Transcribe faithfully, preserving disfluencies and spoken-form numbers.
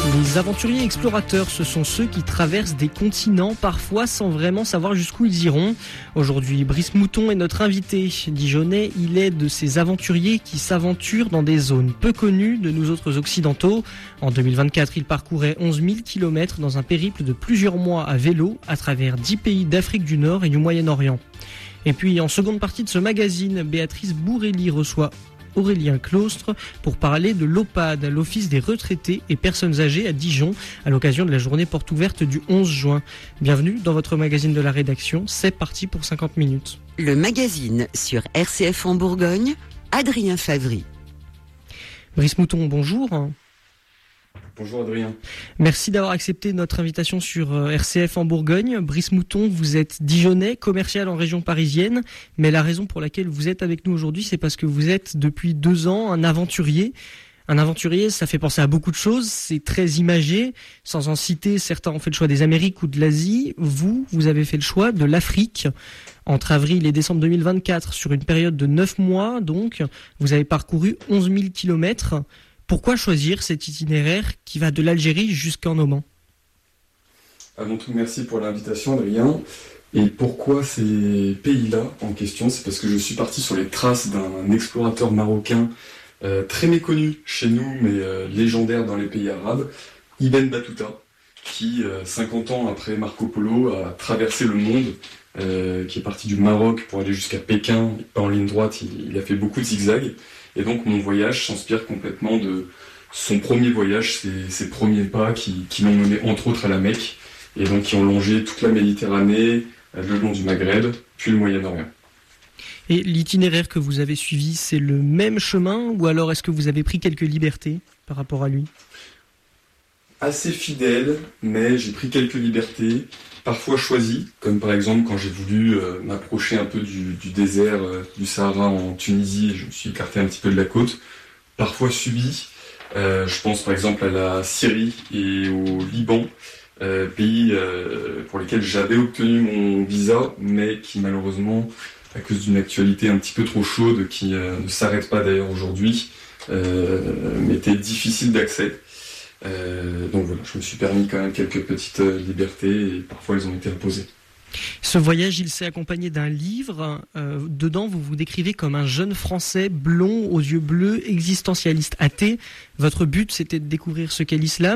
Les aventuriers explorateurs, ce sont ceux qui traversent des continents, parfois sans vraiment savoir jusqu'où ils iront. Aujourd'hui, Brice Mouton est notre invité. Dijonnais, il est de ces aventuriers qui s'aventurent dans des zones peu connues de nous autres occidentaux. En deux mille vingt-quatre, il parcourait onze mille kilomètres dans un périple de plusieurs mois à vélo à travers dix pays d'Afrique du Nord et du Moyen-Orient. Et puis, en seconde partie de ce magazine, Béatrice Bourrelli reçoit Aurélien Claustre pour parler de l'O P A D, l'Office des retraités et personnes âgées à Dijon, à l'occasion de la journée porte ouverte du onze juin. Bienvenue dans votre magazine de la rédaction, c'est parti pour cinquante minutes. Le magazine sur R C F en Bourgogne, Adrien Favry. Brice Mouton, bonjour. Bonjour Adrien. Merci d'avoir accepté notre invitation sur R C F en Bourgogne. Brice Mouton, vous êtes Dijonnais, commercial en région parisienne, mais la raison pour laquelle vous êtes avec nous aujourd'hui, c'est parce que vous êtes depuis deux ans un aventurier. Un aventurier, ça fait penser à beaucoup de choses, c'est très imagé. Sans en citer, certains ont fait le choix des Amériques ou de l'Asie. Vous, vous avez fait le choix de l'Afrique. Entre avril et décembre deux mille vingt-quatre, sur une période de neuf mois, donc, vous avez parcouru onze mille kilomètres. Pourquoi choisir cet itinéraire qui va de l'Algérie jusqu'en Oman ? Avant tout, merci pour l'invitation, Adrien. Et pourquoi ces pays-là en question ? C'est parce que je suis parti sur les traces d'un explorateur marocain euh, très méconnu chez nous, mais euh, légendaire dans les pays arabes, Ibn Battuta, qui, euh, cinquante ans après Marco Polo, a traversé le monde, euh, qui est parti du Maroc pour aller jusqu'à Pékin, pas en ligne droite, il, il a fait beaucoup de zigzags. Et donc mon voyage s'inspire complètement de son premier voyage, ses, ses premiers pas qui, qui l'ont mené entre autres à la Mecque, et donc qui ont longé toute la Méditerranée, le long du Maghreb, puis le Moyen-Orient. Et l'itinéraire que vous avez suivi, c'est le même chemin, ou alors est-ce que vous avez pris quelques libertés par rapport à lui ? Assez fidèle, mais j'ai pris quelques libertés, parfois choisies, comme par exemple quand j'ai voulu euh, m'approcher un peu du, du désert euh, du Sahara en Tunisie, je me suis écarté un petit peu de la côte, parfois subies. Euh, je pense par exemple à la Syrie et au Liban, euh, pays euh, pour lesquels j'avais obtenu mon visa, mais qui malheureusement, à cause d'une actualité un petit peu trop chaude, qui euh, ne s'arrête pas d'ailleurs aujourd'hui, euh, m'était difficile d'accès. Euh, donc voilà, je me suis permis quand même quelques petites euh, libertés et parfois elles ont été imposées. Ce voyage, il s'est accompagné d'un livre. Euh, dedans, vous vous décrivez comme un jeune Français blond, aux yeux bleus, existentialiste athée. Votre but, c'était de découvrir ce qu'est l'islam.